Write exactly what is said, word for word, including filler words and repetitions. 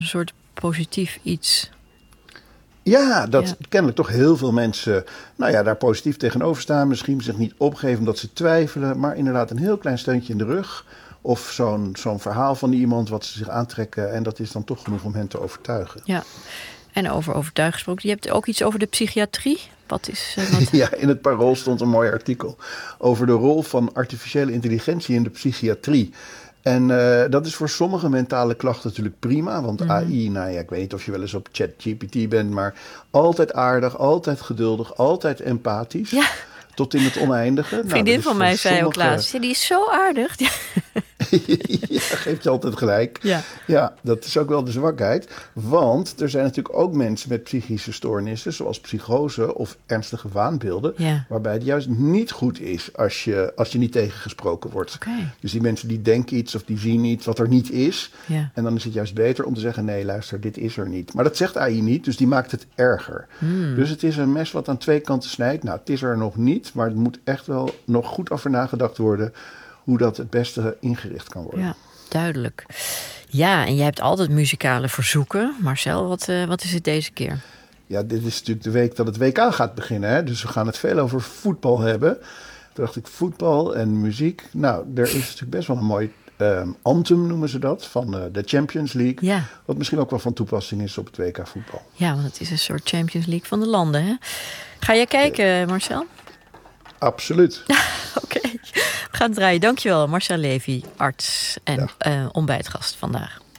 Een soort positief iets. Ja, dat Ja. kennelijk toch heel veel mensen nou ja, daar positief tegenover staan. Misschien zich niet opgeven omdat ze twijfelen. Maar inderdaad een heel klein steuntje in de rug. Of zo'n, zo'n verhaal van iemand wat ze zich aantrekken. En dat is dan toch genoeg om hen te overtuigen. Ja, en over overtuigd gesproken. Je hebt ook iets over de psychiatrie. Wat is... Uh, wat... Ja, in het Parool stond een mooi artikel over de rol van artificiële intelligentie in de psychiatrie. En uh, dat is voor sommige mentale klachten natuurlijk prima. Want Mm-hmm. A I, nou ja, ik weet niet of je wel eens op ChatGPT bent, maar altijd aardig, altijd geduldig, altijd empathisch. Ja. Tot in het oneindige. Een vriendin nou, van mij zei sommige... ook laatst. Ja, die is zo aardig. Ja. Ja, geeft je altijd gelijk. Ja. Ja, dat is ook wel de zwakheid. Want er zijn natuurlijk ook mensen met psychische stoornissen, zoals psychose of ernstige waanbeelden, Ja. waarbij het juist niet goed is als je, als je niet tegengesproken wordt. Okay. Dus die mensen die denken iets of die zien iets wat er niet is. Ja. En dan is het juist beter om te zeggen, nee, luister, dit is er niet. Maar dat zegt A I niet, dus die maakt het erger. Hmm. Dus het is een mes wat aan twee kanten snijdt. Nou, het is er nog niet, maar het moet echt wel nog goed over nagedacht worden hoe dat het beste ingericht kan worden. Ja, duidelijk. Ja, en jij hebt altijd muzikale verzoeken. Marcel, wat, uh, wat is het deze keer? Ja, dit is natuurlijk de week dat het W K gaat beginnen. Hè? Dus we gaan het veel over voetbal hebben. Toen dacht ik, voetbal en muziek. Nou, er is natuurlijk best wel een mooi um, anthem, noemen ze dat, van uh, de Champions League. Ja. Wat misschien ook wel van toepassing is op het W K voetbal. Ja, want het is een soort Champions League van de landen, hè? Ga jij kijken, Marcel? Absoluut. Oké, okay. We gaan draaien. Dankjewel, Marcel Levy, arts en uh, ontbijtgast vandaag.